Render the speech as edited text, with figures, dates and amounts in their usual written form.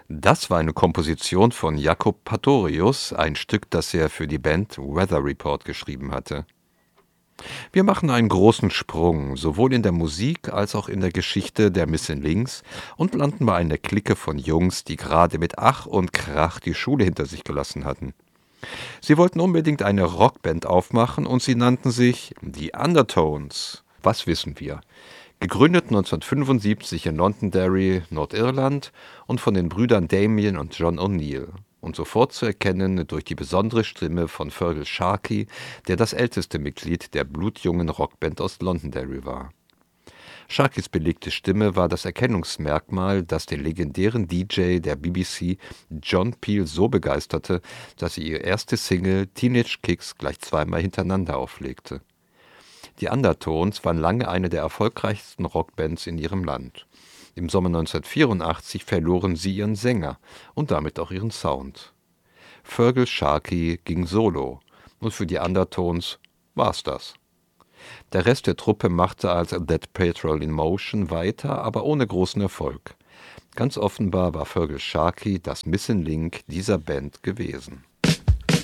Das war eine Komposition von Jakob Pastorius, ein Stück, das er für die Band Weather Report geschrieben hatte. Wir machen einen großen Sprung, sowohl in der Musik als auch in der Geschichte der Missing Links und landen bei einer Clique von Jungs, die gerade mit Ach und Krach die Schule hinter sich gelassen hatten. Sie wollten unbedingt eine Rockband aufmachen und sie nannten sich die Undertones. Was wissen wir? Gegründet 1975 in Londonderry, Nordirland und von den Brüdern Damien und John O'Neill. Und sofort zu erkennen durch die besondere Stimme von Feargal Sharkey, der das älteste Mitglied der blutjungen Rockband aus Londonderry war. Sharkeys belegte Stimme war das Erkennungsmerkmal, das den legendären DJ der BBC John Peel so begeisterte, dass sie ihre erste Single Teenage Kicks gleich zweimal hintereinander auflegte. Die Undertones waren lange eine der erfolgreichsten Rockbands in ihrem Land. Im Sommer 1984 verloren sie ihren Sänger und damit auch ihren Sound. Feargal Sharkey ging solo und für die Undertones war's das. Der Rest der Truppe machte als That Patrol in Motion weiter, aber ohne großen Erfolg. Ganz offenbar war Feargal Sharkey das Missing Link dieser Band gewesen.